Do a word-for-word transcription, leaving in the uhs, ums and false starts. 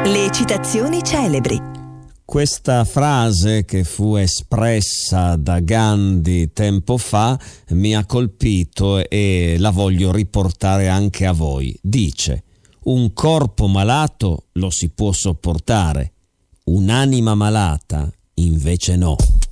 Le citazioni celebri. Questa frase, che fu espressa da Gandhi tempo fa, mi ha colpito e la voglio riportare anche a voi. Dice: un corpo malato lo si può sopportare, un'anima malata invece no.